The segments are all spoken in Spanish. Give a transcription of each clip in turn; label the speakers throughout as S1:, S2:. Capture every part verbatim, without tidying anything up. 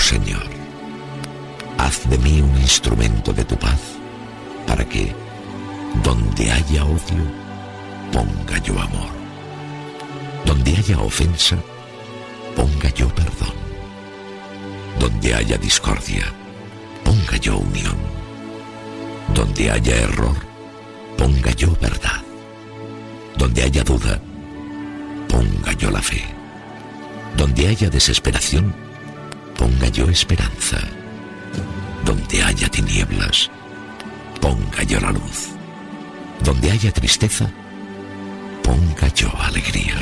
S1: Señor, haz de mí un instrumento de tu paz, para que, donde haya odio, ponga yo amor. Donde haya ofensa, ponga yo perdón. Donde haya discordia, ponga yo unión. Donde haya error, ponga yo verdad. Donde haya duda, ponga yo la fe. Donde haya desesperación, ponga yo esperanza. Donde haya tinieblas, ponga yo la luz. Donde haya tristeza, ponga yo alegría.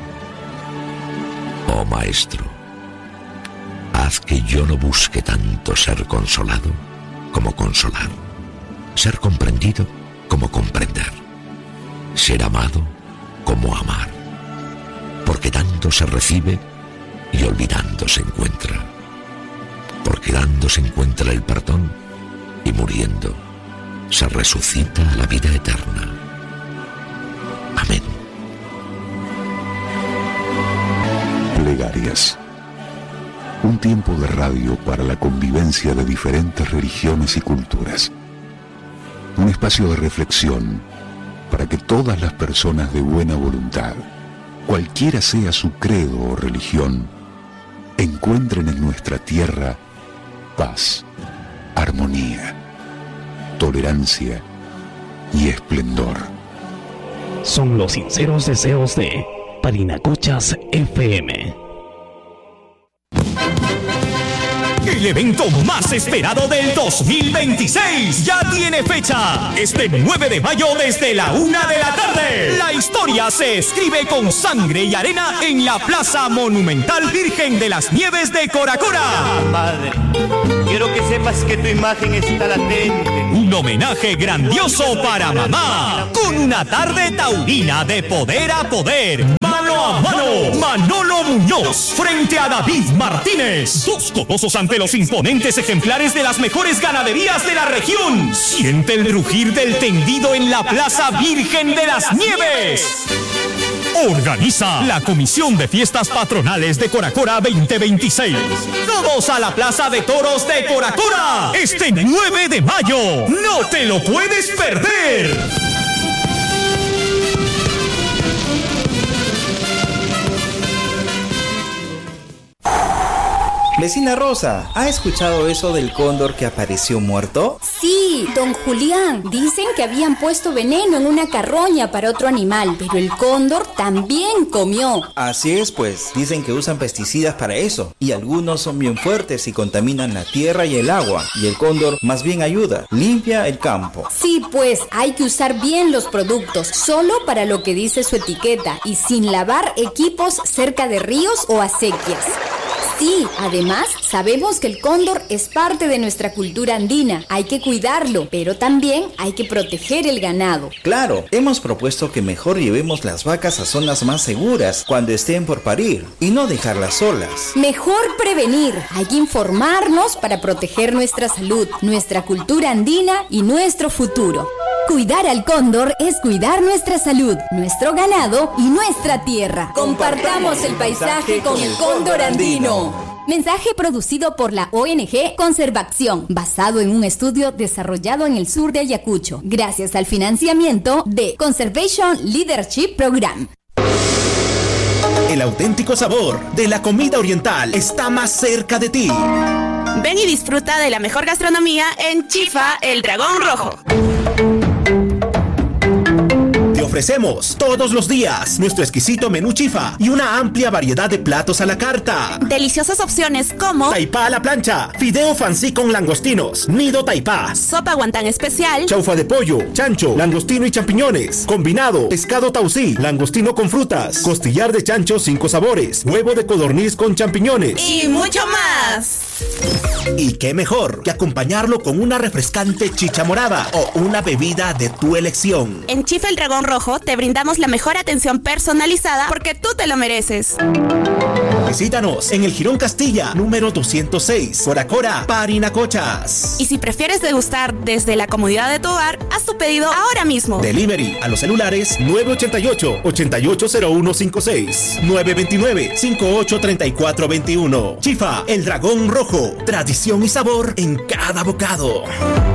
S1: Oh Maestro, haz que yo no busque tanto ser consolado como consolar, ser comprendido como comprender, ser amado como amar, porque dando se recibe y olvidando se encuentra, porque dando se encuentra el perdón y muriendo se resucita a la vida eterna. Amén.
S2: Plegarias. Un tiempo de radio para la convivencia de diferentes religiones y culturas. Un espacio de reflexión para que todas las personas de buena voluntad, cualquiera sea su credo o religión, encuentren en nuestra tierra paz, armonía, tolerancia y esplendor.
S3: Son los sinceros deseos de Parinacochas F M.
S4: El evento más esperado del dos mil veintiséis ya tiene fecha. Este nueve de mayo desde la una de la tarde. La historia se escribe con sangre y arena en la Plaza Monumental Virgen de las Nieves de Coracora.
S5: Madre, quiero que sepas que tu imagen está latente.
S4: Un homenaje grandioso para mamá, con una tarde taurina de poder a poder. Mano a mano, Manolo Muñoz frente a David Martínez. Dos colosos ante los imponentes ejemplares de las mejores ganaderías de la región. Siente el rugir del tendido en la Plaza Virgen de las Nieves. Organiza la Comisión de Fiestas Patronales de Coracora veinte veintiséis. Todos a la Plaza de Toros de Coracora este nueve de mayo. ¡No te lo puedes perder!
S6: Vecina Rosa, ¿ha escuchado eso del cóndor que apareció muerto?
S7: Sí, don Julián. Dicen que habían puesto veneno en una carroña para otro animal, pero el cóndor también comió.
S6: Así es, pues. Dicen que usan pesticidas para eso. Y algunos son bien fuertes y contaminan la tierra y el agua. Y el cóndor más bien ayuda, limpia el campo.
S7: Sí, pues, hay que usar bien los productos, solo para lo que dice su etiqueta y sin lavar equipos cerca de ríos o acequias. Sí, además, sabemos que el cóndor es parte de nuestra cultura andina. Hay que cuidarlo, pero también hay que proteger el ganado.
S6: Claro, hemos propuesto que mejor llevemos las vacas a zonas más seguras cuando estén por parir y no dejarlas solas.
S7: Mejor prevenir. Hay que informarnos para proteger nuestra salud, nuestra cultura andina y nuestro futuro. Cuidar al cóndor es cuidar nuestra salud, nuestro ganado y nuestra tierra. Compartamos el paisaje con el cóndor andino. Mensaje producido por la O N G Conservación, basado en un estudio desarrollado en el sur de Ayacucho, gracias al financiamiento de Conservation Leadership Program.
S8: El auténtico sabor de la comida oriental está más cerca de ti.
S9: Ven y disfruta de la mejor gastronomía en Chifa, el Dragón Rojo.
S8: Ofrecemos todos los días nuestro exquisito menú chifa y una amplia variedad de platos a la carta.
S9: Deliciosas opciones como
S8: taipá a la plancha, fideo fancy con langostinos, nido taipá,
S9: sopa guantán especial,
S8: chaufa de pollo, chancho, langostino y champiñones, combinado, pescado tausí, langostino con frutas, costillar de chancho cinco sabores, huevo de codorniz con champiñones
S9: y mucho más.
S8: Y qué mejor que acompañarlo con una refrescante chicha morada o una bebida de tu elección.
S9: En Chifa el Dragón Rojo te brindamos la mejor atención personalizada porque tú te lo mereces.
S8: Visítanos en el Jirón Castilla, número doscientos seis, Coracora, Parinacochas.
S9: Y si prefieres degustar desde la comodidad de tu hogar, haz tu pedido ahora mismo.
S8: Delivery a los celulares nueve ocho ocho, ocho ocho cero uno cinco seis, nueve dos nueve, cinco ocho tres cuatro dos uno. Chifa, el dragón rojo. Tradición y sabor en cada bocado.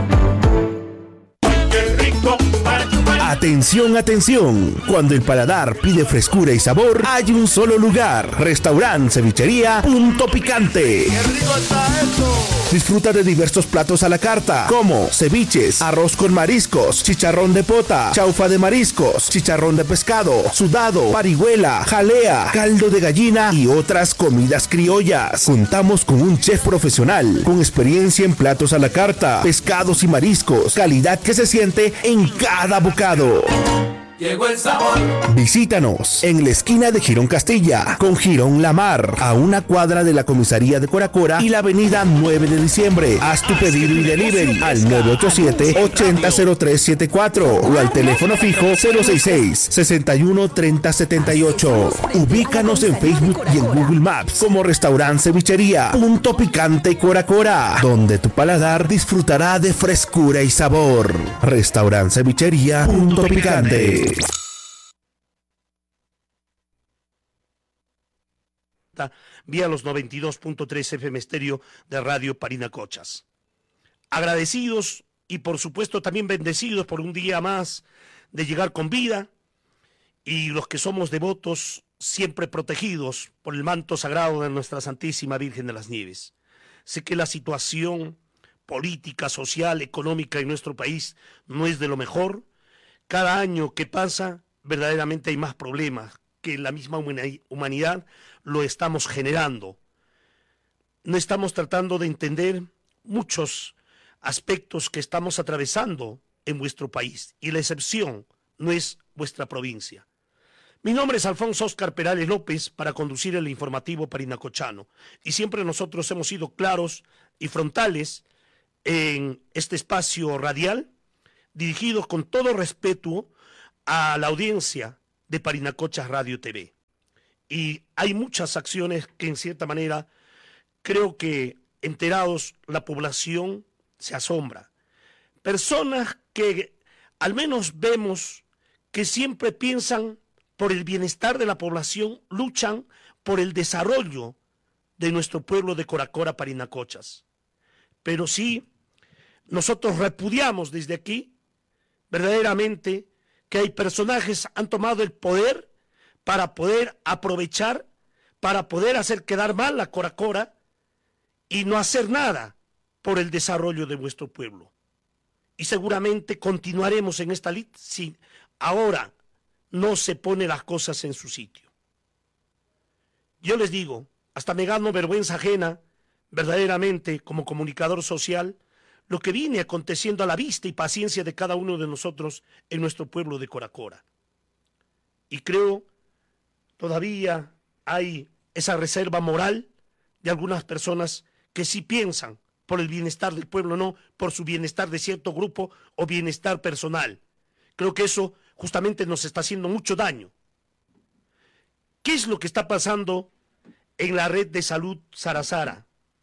S8: Atención, atención. Cuando el paladar pide frescura y sabor, hay un solo lugar. Restaurant Cevichería Punto Picante. ¡Qué rico está esto! Disfruta de diversos platos a la carta, como ceviches, arroz con mariscos, chicharrón de pota, chaufa de mariscos, chicharrón de pescado, sudado, parihuela, jalea, caldo de gallina y otras comidas criollas. Contamos con un chef profesional, con experiencia en platos a la carta, pescados y mariscos, calidad que se siente en cada bocado.
S10: Llegó el sabor.
S8: Visítanos en la esquina de Jirón Castilla con Jirón La Mar, a una cuadra de la comisaría de Coracora y la avenida nueve de diciembre. Haz tu pedido y delivery al nueve ocho siete, ocho cero cero tres siete cuatro o al teléfono fijo cero seis seis, seis uno tres cero siete ocho. Ubícanos en Facebook y en Google Maps como Restaurant Cevichería Punto Picante Coracora, donde tu paladar disfrutará de frescura y sabor. Restaurant Cevichería Punto Picante.
S11: Vía los noventa y dos punto tres F M estéreo de Radio Parinacochas. Agradecidos y por supuesto también bendecidos por un día más de llegar con vida, y los que somos devotos siempre protegidos por el manto sagrado de nuestra Santísima Virgen de las Nieves. Sé que la situación política, social, económica en nuestro país no es de lo mejor. Cada año que pasa, verdaderamente hay más problemas que la misma humanidad lo estamos generando. No estamos tratando de entender muchos aspectos que estamos atravesando en vuestro país, y la excepción no es vuestra provincia. Mi nombre es Alfonso Óscar Perales López, para conducir el informativo parinacochano, y siempre nosotros hemos sido claros y frontales en este espacio radial, dirigidos con todo respeto a la audiencia de Parinacochas Radio T V. Y hay muchas acciones que en cierta manera creo que enterados la población se asombra. Personas que al menos vemos que siempre piensan por el bienestar de la población, luchan por el desarrollo de nuestro pueblo de Coracora, Parinacochas. Pero sí, nosotros repudiamos desde aquí verdaderamente que hay personajes que han tomado el poder para poder aprovechar, para poder hacer quedar mal a Coracora y no hacer nada por el desarrollo de vuestro pueblo. Y seguramente continuaremos en esta lid si ahora no se pone las cosas en su sitio. Yo les digo, hasta me gano vergüenza ajena, verdaderamente como comunicador social, lo que viene aconteciendo a la vista y paciencia de cada uno de nosotros en nuestro pueblo de Coracora. Y creo todavía hay esa reserva moral de algunas personas que sí piensan por el bienestar del pueblo, no por su bienestar de cierto grupo o bienestar personal. Creo que eso justamente nos está haciendo mucho daño. ¿Qué es lo que está pasando en la red de salud Sarasara?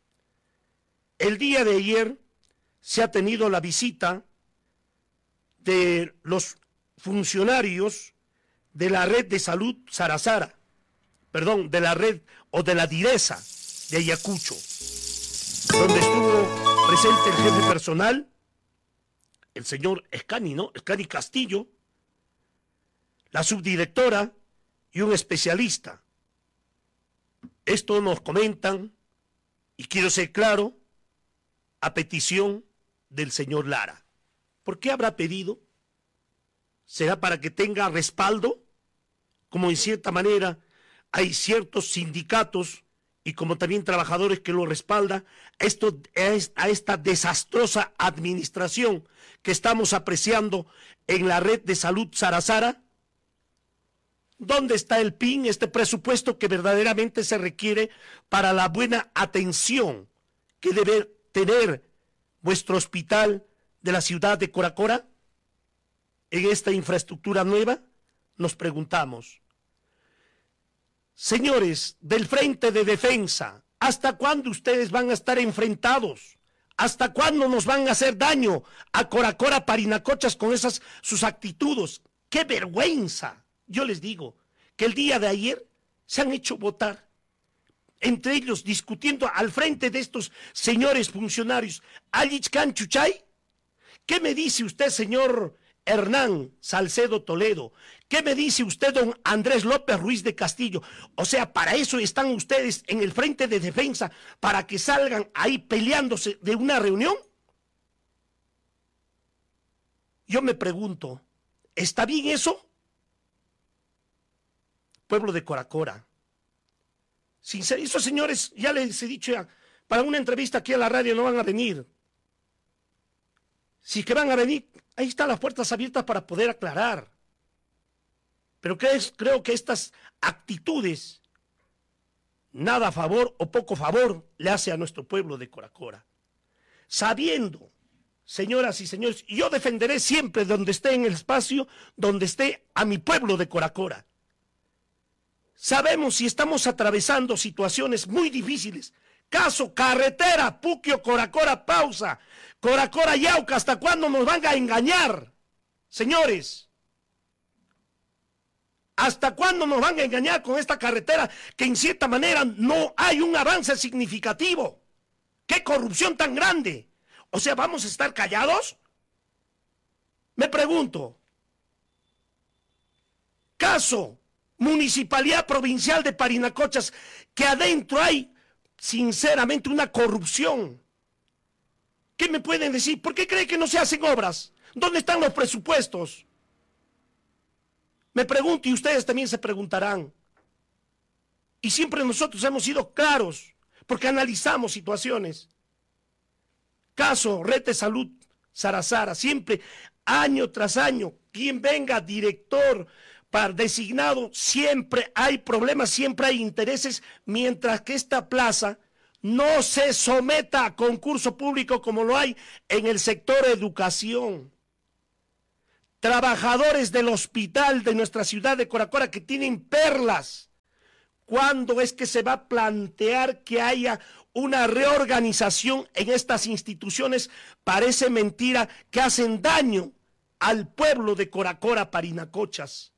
S11: El día de ayer se ha tenido la visita de los funcionarios de la red de salud Sarasara, perdón, de la red o de la Direza de Ayacucho, donde estuvo presente el jefe personal, el señor Escani, ¿no? Escani Castillo, la subdirectora y un especialista. Esto nos comentan, y quiero ser claro, a petición del señor Lara. ¿Por qué habrá pedido? ¿Será para que tenga respaldo? Como en cierta manera hay ciertos sindicatos y como también trabajadores que lo respaldan, esto es a esta desastrosa administración que estamos apreciando en la red de salud Sarasara. ¿Dónde está el P I N, este presupuesto que verdaderamente se requiere para la buena atención que debe tener vuestro hospital de la ciudad de Coracora? En esta infraestructura nueva, nos preguntamos. Señores del Frente de Defensa, ¿hasta cuándo ustedes van a estar enfrentados? ¿Hasta cuándo nos van a hacer daño a Coracora, Parinacochas con esas sus actitudes? ¡Qué vergüenza! Yo les digo que el día de ayer se han hecho votar, entre ellos discutiendo al frente de estos señores funcionarios. Alichcan Chuchay, ¿qué me dice usted, señor Hernán Salcedo Toledo? ¿Qué me dice usted, don Andrés López Ruiz de Castillo? O sea, para eso están ustedes en el Frente de Defensa, para que salgan ahí peleándose de una reunión. Yo me pregunto, ¿está bien eso? Pueblo de Coracora, sincero, esos señores, ya les he dicho ya, para una entrevista aquí a la radio no van a venir. Si que van a venir, ahí están las puertas abiertas para poder aclarar. Pero creo que estas actitudes, nada a favor o poco favor, le hace a nuestro pueblo de Coracora. Sabiendo, señoras y señores, yo defenderé siempre donde esté en el espacio, donde esté a mi pueblo de Coracora. Sabemos si estamos atravesando situaciones muy difíciles. Caso carretera, Puquio, Coracora, pausa. Coracora, Yauca, ¿hasta cuándo nos van a engañar? Señores, ¿hasta cuándo nos van a engañar con esta carretera que en cierta manera no hay un avance significativo? ¡Qué corrupción tan grande! O sea, ¿vamos a estar callados? Me pregunto. Caso Municipalidad Provincial de Parinacochas, que adentro hay sinceramente una corrupción. ¿Qué me pueden decir? ¿Por qué creen que no se hacen obras? ¿Dónde están los presupuestos? Me pregunto y ustedes también se preguntarán. Y siempre nosotros hemos sido claros, porque analizamos situaciones. Caso Red de Salud Sarazara, siempre, año tras año, quien venga director para designado, siempre hay problemas, siempre hay intereses, mientras que esta plaza no se someta a concurso público como lo hay en el sector educación. Trabajadores del hospital de nuestra ciudad de Coracora que tienen perlas. ¿Cuándo es que se va a plantear que haya una reorganización en estas instituciones? Parece mentira que hacen daño al pueblo de Coracora, Parinacochas.